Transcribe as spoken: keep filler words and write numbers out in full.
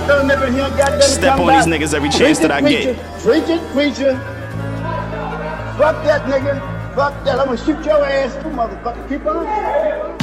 tell a nigga he ain't got nothing to Step come on back. these niggas every chance Preach that it, I preach get. it, Preach it, preach it. Fuck that nigga. Fuck that. I'm gonna shoot your ass too, motherfucker. Keep on.